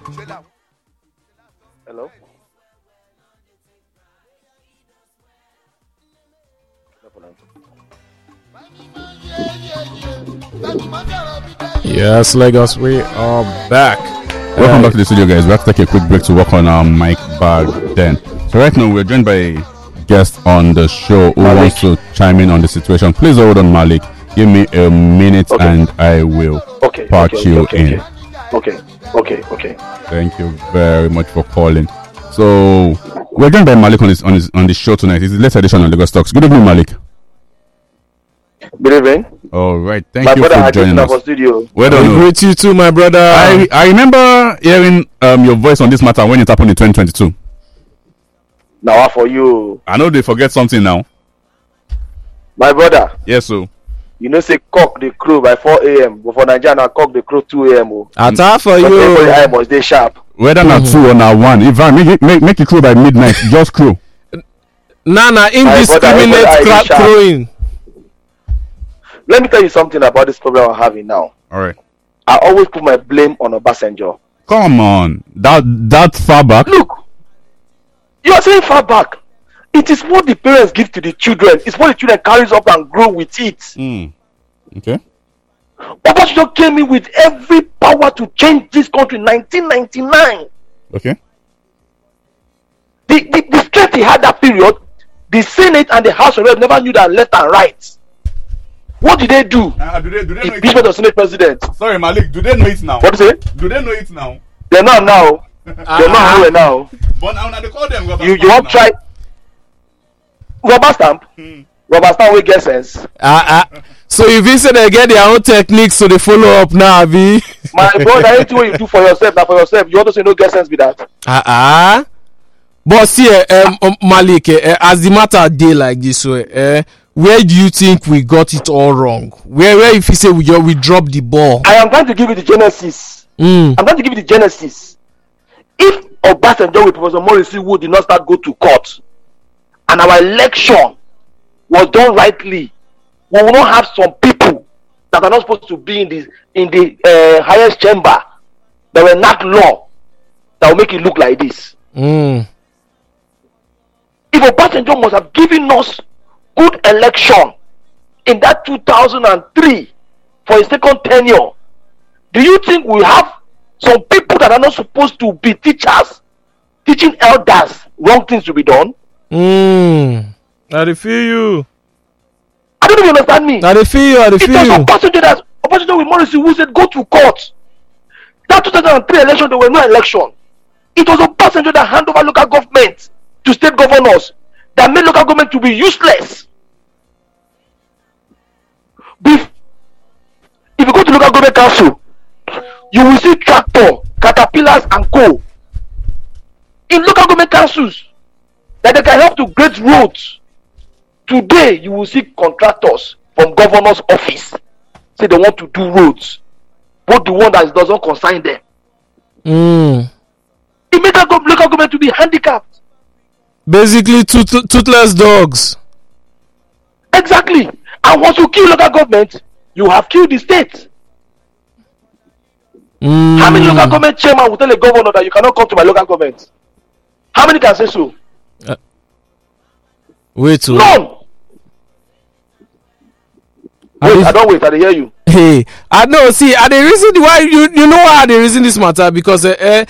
Hello. Yes, Lagos, we are back. Welcome back to the studio, guys. We have to take a quick break to work on our mic bag then. So right now we're joined by a guest on the show who wants to chime in on the situation. Please hold on, Malik. Give me a minute and I will patch you in. Okay. Thank you very much for calling. So we're joined by Malik on the show tonight. It's the latest edition of Lagos Talks. Good evening, Malik. Good evening. All right, thank My you brother for joining us. Studio. Well done. I greet you too, my brother. I remember hearing your voice on this matter when it happened in 2022. Now for you, I know they forget something now. my brother. Yes, so. You know, say cock the crow by 4 a.m. But for Nigeria, now cock the crow 2 a.m. Oh. Atta for But everybody you. eye must stay sharp. Whether not 2 or not 1, if I make it crow by midnight, just crow. Nana, indiscriminate everybody crowing. Let me tell you something about this problem I'm having now. All right. I always put my blame on Obasanjo. Come on, that far back. Look, you are saying far back. It is what the parents give to the children. It's what the children carries up and grow with it. Okay. Obasanjo came in with every power to change this country in 1999. Okay. The strength he had that period, the Senate and the House of Reps never knew that left and right. What did they do? Do they know Impeachment of Senate President. Sorry, Malik. Do they know it now? What do you say? Do they know it now? They're not now. They're not nowhere now. But now they call them. You want try rubber stamp? Rubber stamp will get sense. So if you say they get their own techniques to the follow up now, Abi. My brother, anything what you do for yourself, now for yourself. You want to say no get sense with that? But see, Malik, as the matter dey like this way, where do you think we got it all wrong? Where if you say we dropped the ball? I am trying to give you the genesis. I'm trying to give you the genesis. If Obasanjo with Professor Morrissey Wood did not start go to court, and our election was done rightly, we will not have some people that are not supposed to be in the highest chamber that will enact law that will make it look like this. If Obasanjo must have given us good election in that 2003 for his second tenure, do you think we have some people that are not supposed to be teachers teaching elders wrong things to be done? I feel you. I don't know if you understand me. I feel you. It was Obasanjo with Morrissey who said go to court. That 2003 election, there were no election. It was Obasanjo that handed over local government to state governors, that made local government to be useless. If you go to local government council, you will see tractor, caterpillars and co. In local government councils that they can help to grade roads. Today you will see contractors from governor's office say they want to do roads, but the one that doesn't concern them. It makes local government to be handicapped. Basically, toothless dogs. Exactly. And once you kill local government, you have killed the state. How many local government chairman will tell a governor that you cannot come to my local government? How many can say so? Wait. None. Wait, I don't wait. I dey hear you. Hey, I know. See, the reason why you know why they reason this matter because